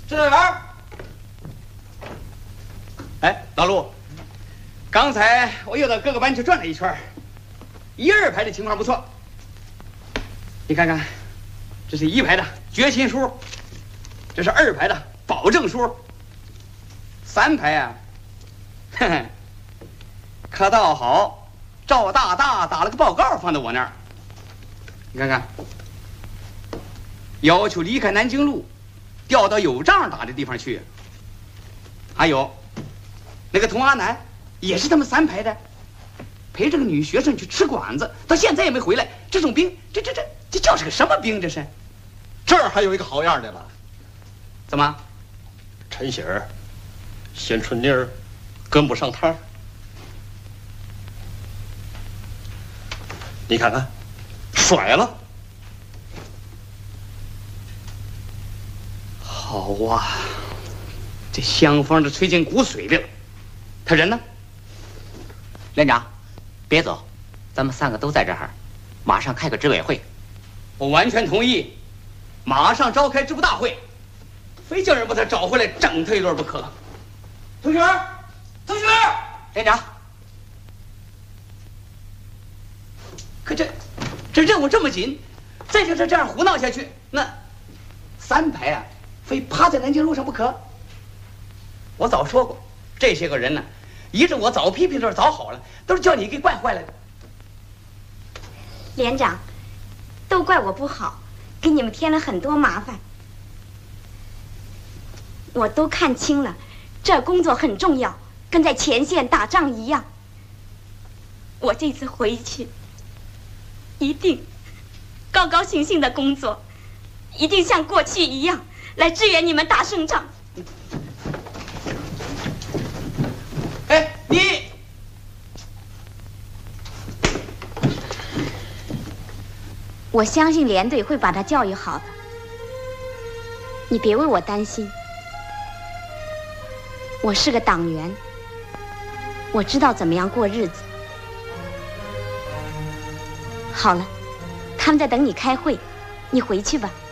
指导员。哎，老陆，刚才我又到各个班去转了一圈，1、2排的情况不错。你看看，这是1排的决心书，这是2排的保证书，3排啊，嘿嘿，可倒好，赵大大打了个报告放在我那儿。你看看，要求离开南京路，调到有仗打的地方去。还有，那个童阿南也是他们3排的，陪着个女学生去吃馆子，到现在也没回来。这种兵，这叫是个什么兵？这是？ 这儿还有一个好样的了。 怎么？ 陈喜儿、鲜春妮儿跟不上趟。你看看，甩了。 好啊，这香风都吹进骨髓里了。他人呢？ 连长，别走，咱们3个都在这儿，马上开个执委会。 我完全同意，马上召开支部大会，非叫人把他找回来整他一顿不可。同学， 连长， 可这任务这么紧，再就是这样胡闹下去，那3排啊，非趴在南京路上不可。我早说过，这些个人呢，依着我早批评的早好了，都是叫你给惯坏了的。 连长，都怪我不好，给你们添了很多麻烦。我都看清了，这工作很重要，跟在前线打仗一样。我这次回去，一定高高兴兴的工作，一定像过去一样来支援你们打胜仗。 哎，你我相信连队会把他教育好的，你别为我担心。我是个党员，我知道怎么样过日子。好了，他们在等你开会，你回去吧。